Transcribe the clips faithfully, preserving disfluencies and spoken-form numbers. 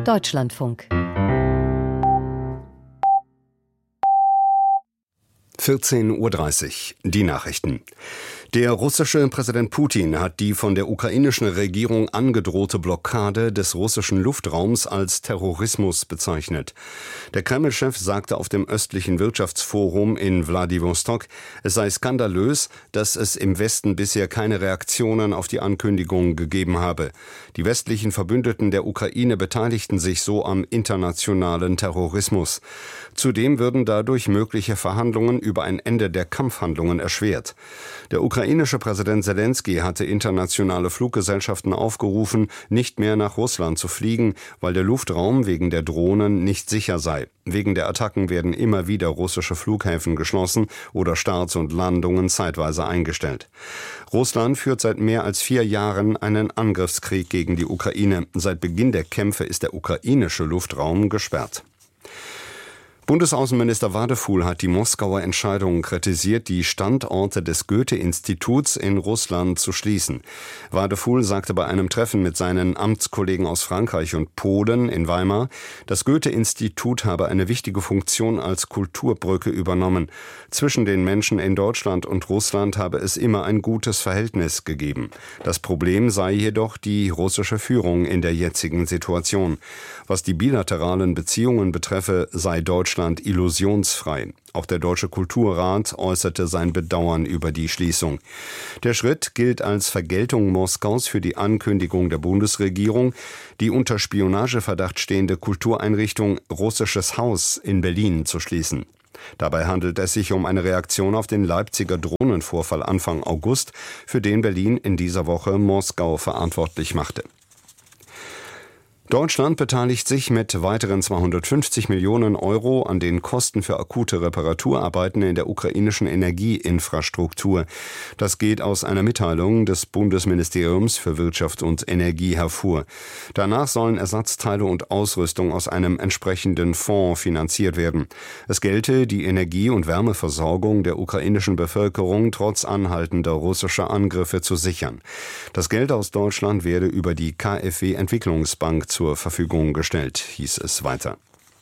Deutschlandfunk. vierzehn Uhr dreißig. Die Nachrichten. Der russische Präsident Putin hat die von der ukrainischen Regierung angedrohte Blockade des russischen Luftraums als Terrorismus bezeichnet. Der Kreml-Chef sagte auf dem östlichen Wirtschaftsforum in Wladiwostok, es sei skandalös, dass es im Westen bisher keine Reaktionen auf die Ankündigung gegeben habe. Die westlichen Verbündeten der Ukraine beteiligten sich so am internationalen Terrorismus. Zudem würden dadurch mögliche Verhandlungen über ein Ende der Kampfhandlungen erschwert. Der ukrainische Präsident Selensky hatte internationale Fluggesellschaften aufgerufen, nicht mehr nach Russland zu fliegen, weil der Luftraum wegen der Drohnen nicht sicher sei. Wegen der Attacken werden immer wieder russische Flughäfen geschlossen oder Starts und Landungen zeitweise eingestellt. Russland führt seit mehr als vier Jahren einen Angriffskrieg gegen die Ukraine. Seit Beginn der Kämpfe ist der ukrainische Luftraum gesperrt. Bundesaußenminister Wadefuhl hat die Moskauer Entscheidung kritisiert, die Standorte des Goethe-Instituts in Russland zu schließen. Wadefuhl sagte bei einem Treffen mit seinen Amtskollegen aus Frankreich und Polen in Weimar, das Goethe-Institut habe eine wichtige Funktion als Kulturbrücke übernommen. Zwischen den Menschen in Deutschland und Russland habe es immer ein gutes Verhältnis gegeben. Das Problem sei jedoch die russische Führung in der jetzigen Situation. Was die bilateralen Beziehungen betreffe, sei Deutschland illusionsfrei. Auch der Deutsche Kulturrat äußerte sein Bedauern über die Schließung. Der Schritt gilt als Vergeltung Moskaus für die Ankündigung der Bundesregierung, die unter Spionageverdacht stehende Kultureinrichtung Russisches Haus in Berlin zu schließen. Dabei handelt es sich um eine Reaktion auf den Leipziger Drohnenvorfall Anfang August, für den Berlin in dieser Woche Moskau verantwortlich machte. Deutschland beteiligt sich mit weiteren zweihundertfünfzig Millionen Euro an den Kosten für akute Reparaturarbeiten in der ukrainischen Energieinfrastruktur. Das geht aus einer Mitteilung des Bundesministeriums für Wirtschaft und Energie hervor. Danach sollen Ersatzteile und Ausrüstung aus einem entsprechenden Fonds finanziert werden. Es gelte, die Energie- und Wärmeversorgung der ukrainischen Bevölkerung trotz anhaltender russischer Angriffe zu sichern. Das Geld aus Deutschland werde über die KfW-Entwicklungsbank zur Verfügung gestellt, hieß es weiter.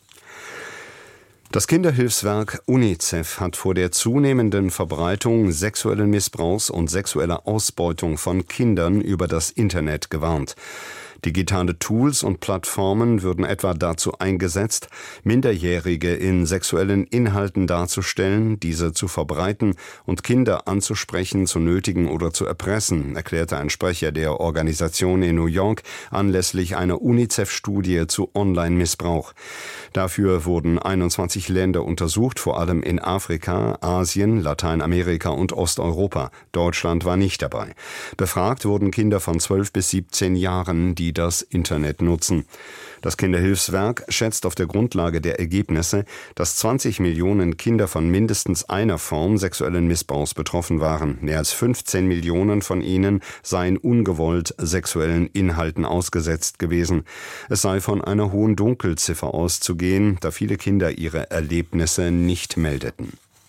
Das Kinderhilfswerk UNICEF hat vor der zunehmenden Verbreitung sexuellen Missbrauchs und sexueller Ausbeutung von Kindern über das Internet gewarnt. Digitale Tools und Plattformen würden etwa dazu eingesetzt, Minderjährige in sexuellen Inhalten darzustellen, diese zu verbreiten und Kinder anzusprechen, zu nötigen oder zu erpressen, erklärte ein Sprecher der Organisation in New York anlässlich einer UNICEF-Studie zu Online-Missbrauch. Dafür wurden einundzwanzig Länder untersucht, vor allem in Afrika, Asien, Lateinamerika und Osteuropa. Deutschland war nicht dabei. Befragt wurden Kinder von zwölf bis siebzehn Jahren, die das Internet nutzen. Das Kinderhilfswerk schätzt auf der Grundlage der Ergebnisse, dass zwanzig Millionen Kinder von mindestens einer Form sexuellen Missbrauchs betroffen waren. Mehr als fünfzehn Millionen von ihnen seien ungewollt sexuellen Inhalten ausgesetzt gewesen. Es sei von einer hohen Dunkelziffer auszugehen, da viele Kinder ihre Erlebnisse nicht meldeten.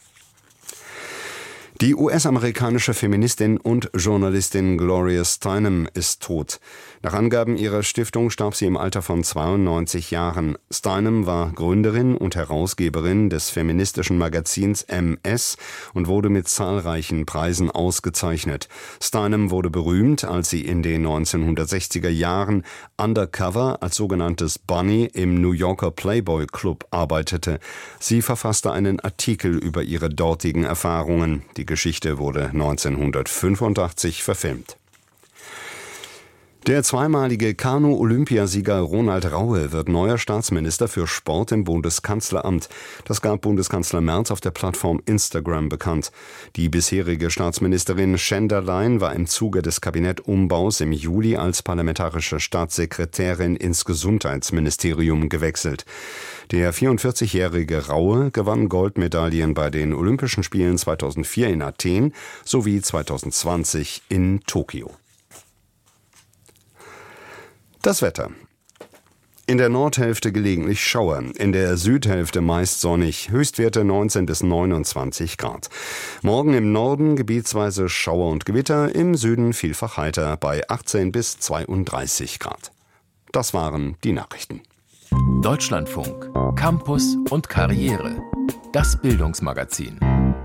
Die U S-amerikanische Feministin und Journalistin Gloria Steinem ist tot. Nach Angaben ihrer Stiftung starb sie im Alter von zweiundneunzig Jahren. Steinem war Gründerin und Herausgeberin des feministischen Magazins M S und wurde mit zahlreichen Preisen ausgezeichnet. Steinem wurde berühmt, als sie in den neunzehnhundertsechziger Jahren undercover als sogenanntes Bunny im New Yorker Playboy Club arbeitete. Sie verfasste einen Artikel über ihre dortigen Erfahrungen. Die Geschichte wurde neunzehnhundertfünfundachtzig verfilmt. Der zweimalige Kanu-Olympiasieger Ronald Raue wird neuer Staatsminister für Sport im Bundeskanzleramt. Das gab Bundeskanzler Merz auf der Plattform Instagram bekannt. Die bisherige Staatsministerin Schenderlein war im Zuge des Kabinettumbaus im Juli als parlamentarische Staatssekretärin ins Gesundheitsministerium gewechselt. Der vierundvierzigjährige Raue gewann Goldmedaillen bei den Olympischen Spielen zweitausendvier in Athen sowie zweitausendzwanzig in Tokio. Das Wetter. In der Nordhälfte gelegentlich Schauer, in der Südhälfte meist sonnig, Höchstwerte neunzehn bis neunundzwanzig Grad. Morgen im Norden gebietsweise Schauer und Gewitter, im Süden vielfach heiter bei achtzehn bis zweiunddreißig Grad. Das waren die Nachrichten. Deutschlandfunk, Campus und Karriere. Das Bildungsmagazin.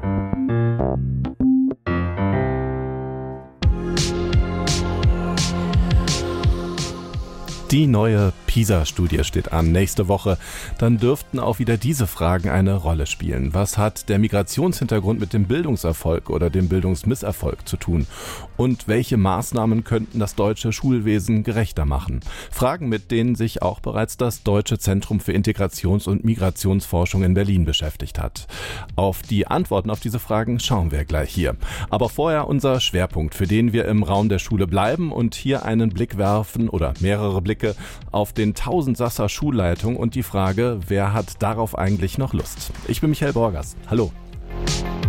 Die neue PISA-Studie steht an nächste Woche. Dann dürften auch wieder diese Fragen eine Rolle spielen. Was hat der Migrationshintergrund mit dem Bildungserfolg oder dem Bildungsmisserfolg zu tun? Und welche Maßnahmen könnten das deutsche Schulwesen gerechter machen? Fragen, mit denen sich auch bereits das Deutsche Zentrum für Integrations- und Migrationsforschung in Berlin beschäftigt hat. Auf die Antworten auf diese Fragen schauen wir gleich hier. Aber vorher unser Schwerpunkt, für den wir im Raum der Schule bleiben und hier einen Blick werfen oder mehrere Blicke auf den Tausendsasser Schulleitung und die Frage, wer hat darauf eigentlich noch Lust? Ich bin Michael Borgers. Hallo.